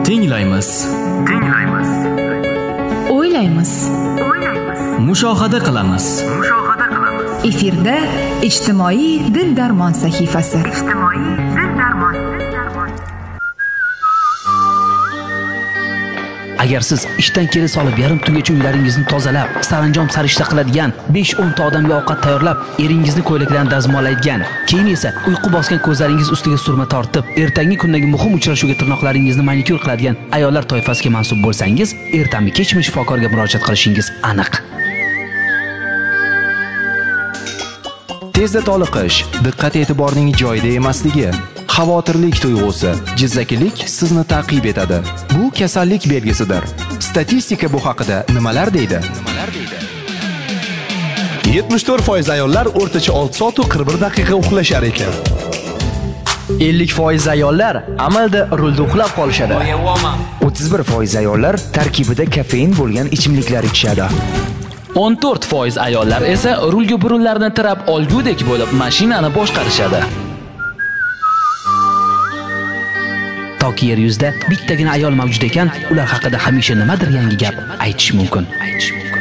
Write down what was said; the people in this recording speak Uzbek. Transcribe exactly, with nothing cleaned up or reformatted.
Tinglaymiz. Tinglaymiz. O'ylaymiz. O'ylaymiz. Mushohada qilamiz. Mushohada qilamiz. Efirda ijtimoiy dil darmon sahifasi. Ijtimoiy dil darmon. Agar siz ishdan kela solib yarim tungacha uylaringizni tozalab, saranjom sarishta qiladigan, besh o'n ta odamga ovqat tayyorlab, eringizni ko'ylaklarini dazmollaydigan, keyin esa uyqu bosgan ko'zlaringiz ustiga surma tortib, ertangi kundagi muhim uchrashuvga tirnoqlaringizni manikyur qiladigan ayollar toifasiga mansub bo'lsangiz, ertami kechmi shifokorga murojaat qilishingiz aniq. Tezda toliqish, diqqat e'tiborning joyida emasligi, xavotirlik tuyg'usi, jizzakilik sizni ta'qib etadi. Bu kasallik belgisidir. Statistika bu haqida nimalar deydi? Nimalar deydi? yetmish to'rt foiz ayollar o'rtacha olti soat va qirq bir daqiqa uxlashar ekan. ellik foiz ayollar amalda rulda uxlab qolishadi. o'ttiz bir foiz ayollar tarkibida kofein bo'lgan ichimliklar ichishadi. o'n to'rt foiz ayollar esa rulga burunlarini tirab olgudek bo'lib mashinani boshqarishadi. Toki yer yuzida bittagina ayol mavjud ekan, ular haqida hamisha nimadir yangi gap aytish mumkin.